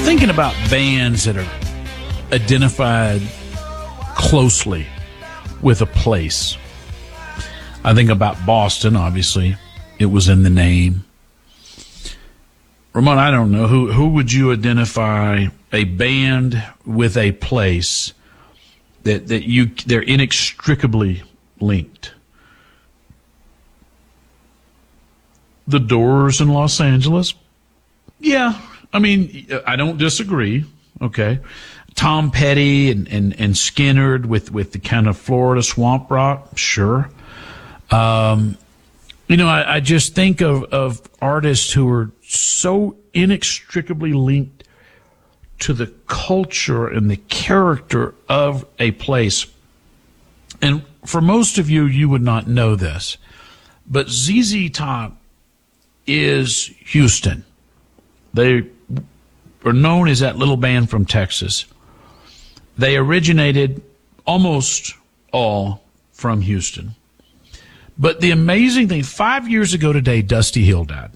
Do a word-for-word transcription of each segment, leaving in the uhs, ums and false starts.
thinking about bands that are identified closely with a place. I think about Boston, obviously. It was in the name. Ramon, I don't know. Who who would you identify a band with a place that, that you they're inextricably linked? The Doors in Los Angeles? Yeah. I mean, I don't disagree. Okay. Tom Petty and, and, and Skynyrd with, with the kind of Florida swamp rock. Sure. Um, you know, I, I just think of, of artists who are so inextricably linked to the culture and the character of a place. And for most of you, you would not know this, but Z Z Top is Houston. They are known as that little band from Texas. They originated almost all from Houston. But the amazing thing, five years ago today, Dusty Hill died.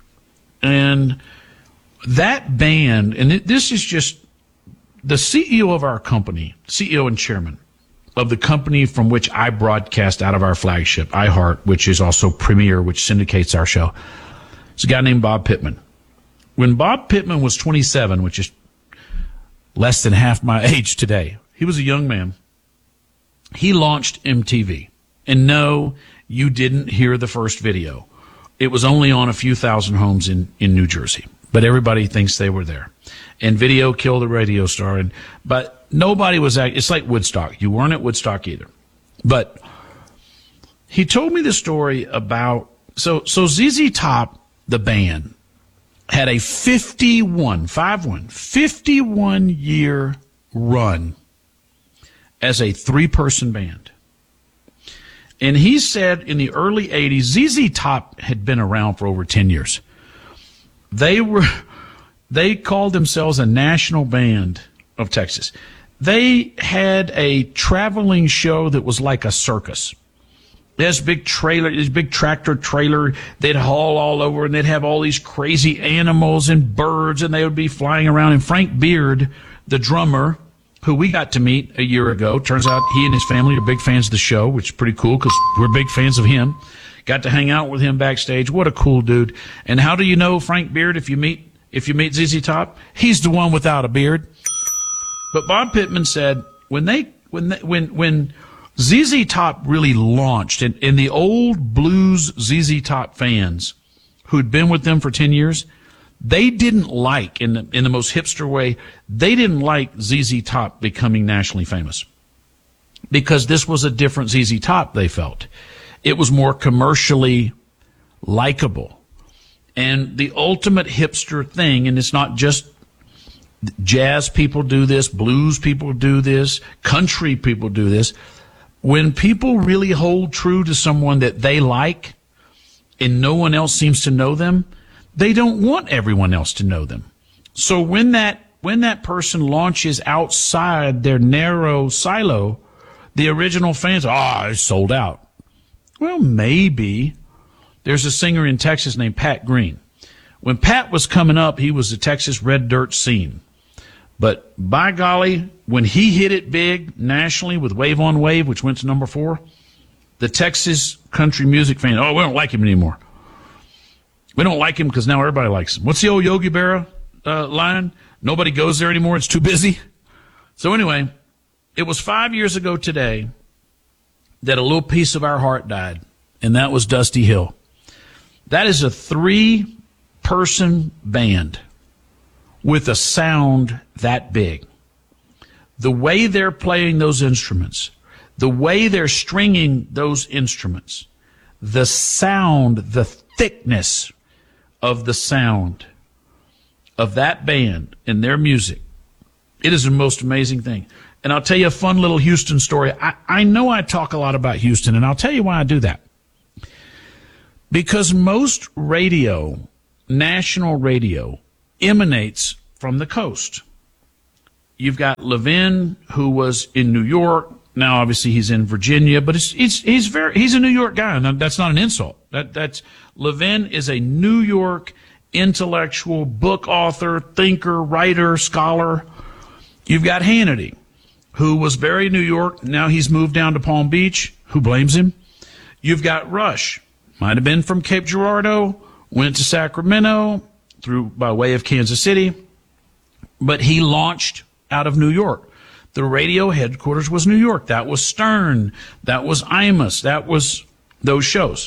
And that band, and it, this is just the C E O of our company, C E O and chairman of the company from which I broadcast out of our flagship, iHeart, which is also Premiere, which syndicates our show. It's a guy named Bob Pittman. When Bob Pittman was twenty-seven, which is less than half my age today, he was a young man. He launched M T V. And no, you didn't hear the first video. It was only on a few thousand homes in, in New Jersey. But everybody thinks they were there. And video killed the radio star. And, but nobody was, it's like Woodstock. You weren't at Woodstock either. But he told me the story about, so, so Z Z Top, the band, had a fifty-one, five one, fifty-one year run as a three-person band. And he said in the early eighties, Z Z Top had been around for over ten years. They were, they called themselves a national band of Texas. They had a traveling show that was like a circus. This big trailer, this big tractor trailer, they'd haul all over, and they'd have all these crazy animals and birds, and they would be flying around. And Frank Beard, the drummer, who we got to meet a year ago, turns out he and his family are big fans of the show, which is pretty cool because we're big fans of him. Got to hang out with him backstage. What a cool dude. And how do you know Frank Beard if you meet if you meet Z Z Top? He's the one without a beard. But Bob Pittman said when they when they, when when Z Z Top really launched, and, and the old blues Z Z Top fans who'd been with them for ten years, they didn't like, in the, in the most hipster way, they didn't like Z Z Top becoming nationally famous. Because this was a different Z Z Top, they felt. It was more commercially likable. And the ultimate hipster thing, and it's not just jazz people do this, blues people do this, country people do this. When people really hold true to someone that they like and no one else seems to know them, they don't want everyone else to know them. So when that when that person launches outside their narrow silo, the original fans, ah, oh, it's sold out. Well, maybe. There's a singer in Texas named Pat Green. When Pat was coming up, he was the Texas red dirt scene. But by golly, when he hit it big nationally with Wave on Wave, which went to number four, the Texas country music fans, oh, we don't like him anymore. We don't like him because now everybody likes him. What's the old Yogi Berra uh, line? Nobody goes there anymore. It's too busy. So anyway, it was five years ago today that a little piece of our heart died, and that was Dusty Hill. That is a three-person band with a sound that big. The way they're playing those instruments, the way they're stringing those instruments, the sound, the thickness of the sound of that band and their music, it is the most amazing thing. And I'll tell you a fun little Houston story. I, I know I talk a lot about Houston, and I'll tell you why I do that. Because most radio, national radio, emanates from the coast. You've got Levin, who was in New York. Now, obviously, he's in Virginia, but it's, it's, he's very, he's a New York guy. And that's not an insult. That, that's, Levin is a New York intellectual, book author, thinker, writer, scholar. You've got Hannity, who was very New York. Now he's moved down to Palm Beach. Who blames him? You've got Rush. Might have been from Cape Girardeau, went to Sacramento through by way of Kansas City, but he launched out of New York. The radio headquarters was New York. That was Stern. That was Imus. That was those shows.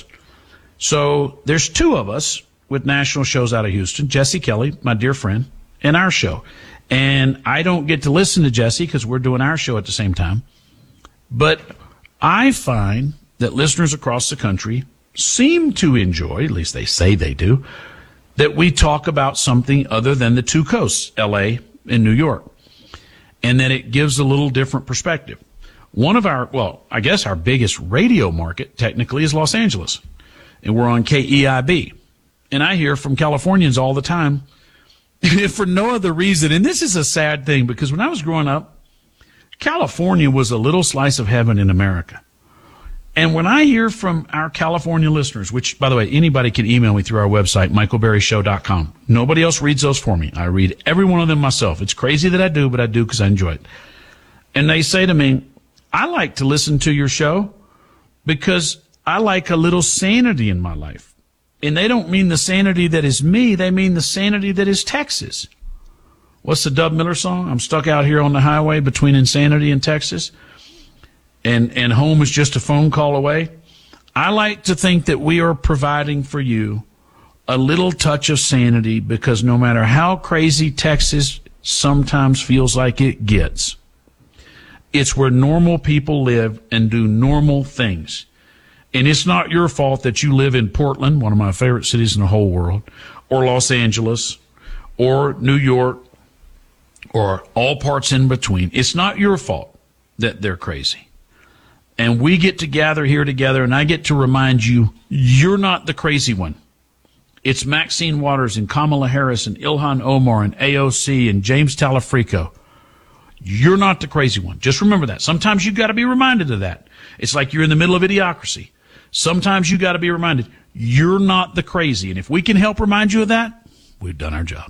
So there's two of us with national shows out of Houston, Jesse Kelly, my dear friend, and our show. And I don't get to listen to Jesse because we're doing our show at the same time. But I find that listeners across the country seem to enjoy, at least they say they do, that we talk about something other than the two coasts, L A and New York, and that it gives a little different perspective. One of our, well, I guess our biggest radio market technically is Los Angeles, and we're on K E I B. And I hear from Californians all the time, for no other reason, and this is a sad thing, because when I was growing up, California was a little slice of heaven in America. And when I hear from our California listeners, which, by the way, anybody can email me through our website, michael berry show dot com. Nobody else reads those for me. I read every one of them myself. It's crazy that I do, but I do because I enjoy it. And they say to me, I like to listen to your show because I like a little sanity in my life. And they don't mean the sanity that is me. They mean the sanity that is Texas. What's the Dub Miller song? I'm stuck out here on the highway between insanity and Texas. And, and home is just a phone call away. I like to think that we are providing for you a little touch of sanity, because no matter how crazy Texas sometimes feels like it gets, it's where normal people live and do normal things. And it's not your fault that you live in Portland, one of my favorite cities in the whole world, or Los Angeles, or New York, or all parts in between. It's not your fault that they're crazy. And we get to gather here together, and I get to remind you, you're not the crazy one. It's Maxine Waters and Kamala Harris and Ilhan Omar and A O C and James Talafrico. You're not the crazy one. Just remember that. Sometimes you've got to be reminded of that. It's like you're in the middle of Idiocracy. Sometimes you got to be reminded, you're not the crazy. And if we can help remind you of that, we've done our job.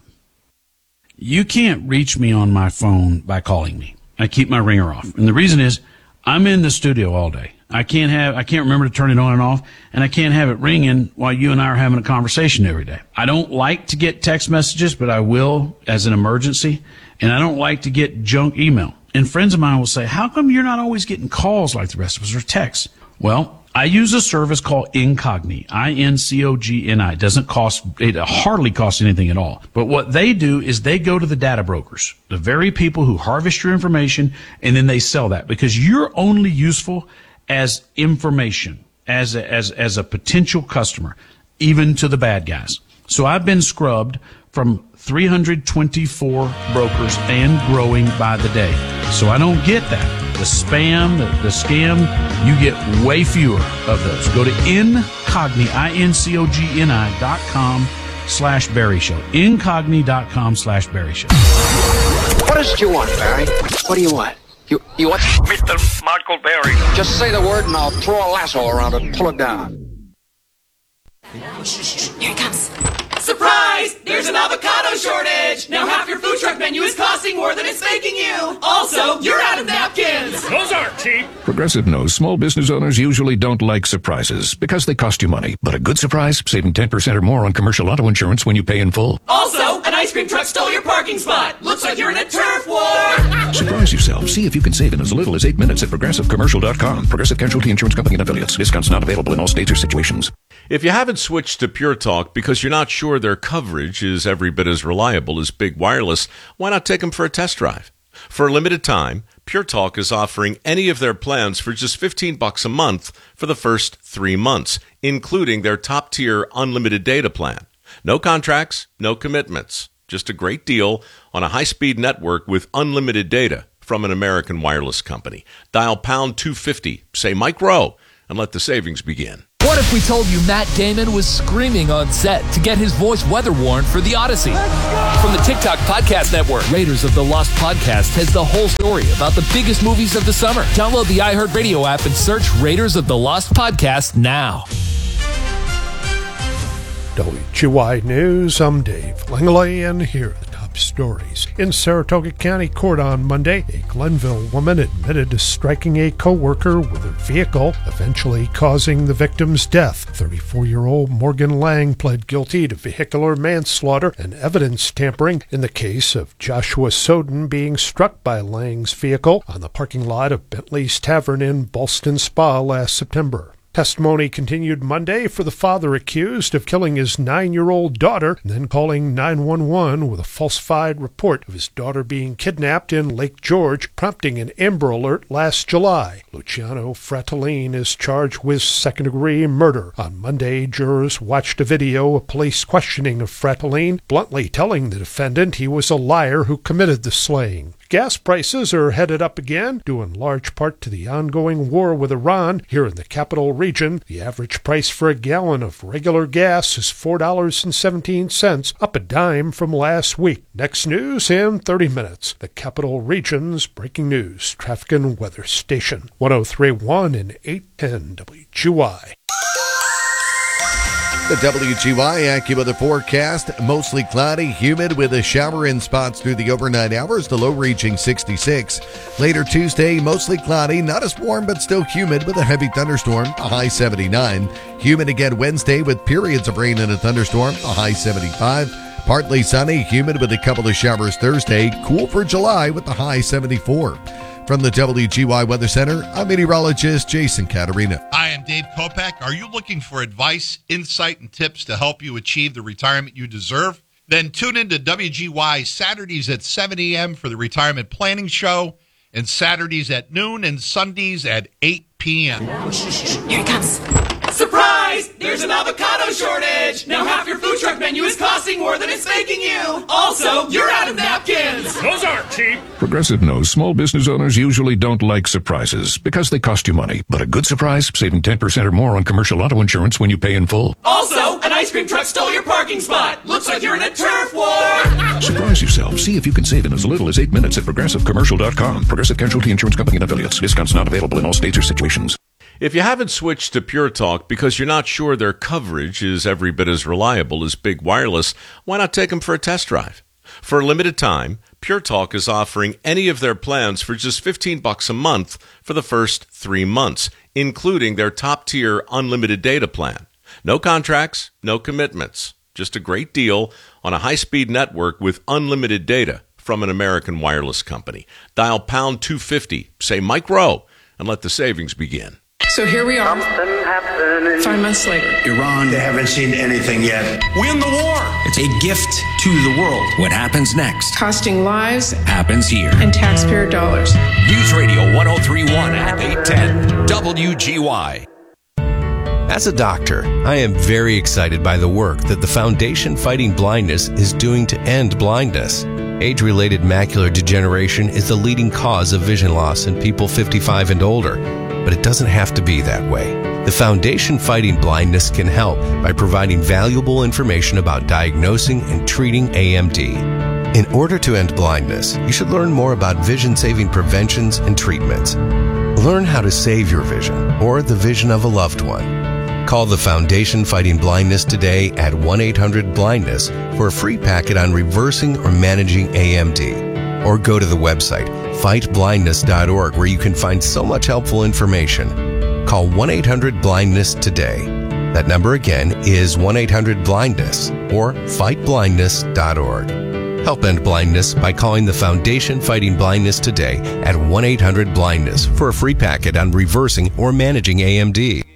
You can't reach me on my phone by calling me. I keep my ringer off. And the reason is, I'm in the studio all day. I can't have, I can't remember to turn it on and off, and I can't have it ringing while you and I are having a conversation every day. I don't like to get text messages, but I will as an emergency. And I don't like to get junk email. And friends of mine will say, how come you're not always getting calls like the rest of us, or texts? Well, I use a service called Incogni, I N C O G N I. It doesn't cost, it hardly costs anything at all. But what they do is they go to the data brokers, the very people who harvest your information, and then they sell that, because you're only useful as information, as a, as, as a potential customer, even to the bad guys. So I've been scrubbed from three hundred twenty-four brokers and growing by the day. So I don't get that. The spam, the, the scam, you get way fewer of those. Go to Incogni, I N C O G N I dot com slash Berry Show. Incogni dot com slash Berry Show. What is it you want, Barry? What do you want? You you want? Mister Michael Berry. Just say the word and I'll throw a lasso around it and pull it down. Here he comes. Surprise! There's an avocado shortage! Now half your food truck menu is costing more than it's making you! Also, you're out of napkins! Those aren't cheap. Progressive knows small business owners usually don't like surprises because they cost you money. But a good surprise, saving ten percent or more on commercial auto insurance when you pay in full. Also, an ice cream truck stole your parking spot! Looks like you're in a turf war! Surprise yourself. See if you can save in as little as eight minutes at progressive commercial dot com. Progressive Casualty Insurance Company and affiliates. Discounts not available in all states or situations. If you haven't switched to Pure Talk because you're not sure their coverage is every bit as reliable as Big Wireless, why not take them for a test drive? For a limited time, Pure Talk is offering any of their plans for just fifteen bucks a month for the first three months, including their top-tier unlimited data plan. No contracts, no commitments. Just a great deal on a high-speed network with unlimited data from an American wireless company. Dial pound two fifty, say Mike Rowe, and let the savings begin. What if we told you Matt Damon was screaming on set to get his voice weather worn for The Odyssey? From the TikTok Podcast Network, Raiders of the Lost Podcast has the whole story about the biggest movies of the summer. Download the iHeartRadio app and search Raiders of the Lost Podcast now. W G Y News, I'm Dave Langley, and here are the top stories. In Saratoga County Court on Monday, a Glenville woman admitted to striking a co-worker with her vehicle, eventually causing the victim's death. thirty-four-year-old Morgan Lang pled guilty to vehicular manslaughter and evidence tampering in the case of Joshua Soden being struck by Lang's vehicle on the parking lot of Bentley's Tavern in Ballston Spa last September. Testimony continued Monday for the father accused of killing his nine-year-old daughter and then calling nine one one with a falsified report of his daughter being kidnapped in Lake George, prompting an Amber Alert last July. Luciano Fratellini is charged with second-degree murder. On Monday, jurors watched a video of police questioning of Fratellini, bluntly telling the defendant he was a liar who committed the slaying. Gas prices are headed up again, due in large part to the ongoing war with Iran. Here in the capital region, the average price for a gallon of regular gas is four dollars and seventeen cents, up a dime from last week. Next news in thirty minutes. The capital region's breaking news, traffic and weather station. one oh three point one and eight ten W G Y. The W G Y AccuWeather forecast, mostly cloudy, humid with a shower in spots through the overnight hours, the low reaching sixty-six. Later Tuesday, mostly cloudy, not as warm but still humid with a heavy thunderstorm, a high seventy-nine. Humid again Wednesday with periods of rain and a thunderstorm, a high seventy-five. Partly sunny, humid with a couple of showers Thursday, cool for July with a high seventy-four. From the W G Y Weather Center, I'm meteorologist Jason Caterina. Hi, I'm Dave Kopak. Are you looking for advice, insight, and tips to help you achieve the retirement you deserve? Then tune in to W G Y Saturdays at seven a.m. for the Retirement Planning Show, and Saturdays at noon and Sundays at eight p.m. Here it comes. Surprise! There's an avocado shortage! Now half your food truck menu is costing more than it's making you! Also, you're out of napkins! Those aren't cheap. Progressive knows small business owners usually don't like surprises because they cost you money. But a good surprise, saving ten percent or more on commercial auto insurance when you pay in full. Also, an ice cream truck stole your parking spot! Looks like you're in a turf war! Surprise yourself. See if you can save in as little as eight minutes at progressive commercial dot com. Progressive Casualty Insurance Company and affiliates. Discounts not available in all states or situations. If you haven't switched to Pure Talk because you're not sure their coverage is every bit as reliable as Big Wireless, why not take them for a test drive? For a limited time, Pure Talk is offering any of their plans for just fifteen bucks a month for the first three months, including their top-tier unlimited data plan. No contracts, no commitments. Just a great deal on a high-speed network with unlimited data from an American wireless company. Dial pound two fifty, say Mike Rowe, and let the savings begin. So here we are, five months later. Iran, they haven't seen anything yet. Win the war. It's a gift to the world. What happens next? Costing lives. Happens here. And taxpayer dollars. News Radio one oh three point one and eight ten W G Y. As a doctor, I am very excited by the work that the Foundation Fighting Blindness is doing to end blindness. Age-related macular degeneration is the leading cause of vision loss in people fifty-five and older, but it doesn't have to be that way. The Foundation Fighting Blindness can help by providing valuable information about diagnosing and treating A M D. In order to end blindness, you should learn more about vision-saving preventions and treatments. Learn how to save your vision or the vision of a loved one. Call the Foundation Fighting Blindness today at one eight hundred blindness for a free packet on reversing or managing A M D. Or go to the website fight blindness dot org where you can find so much helpful information. Call one eight hundred blindness today. That number again is one eight hundred blindness or fight blindness dot org. Help end blindness by calling the Foundation Fighting Blindness today at one eight hundred blindness for a free packet on reversing or managing A M D.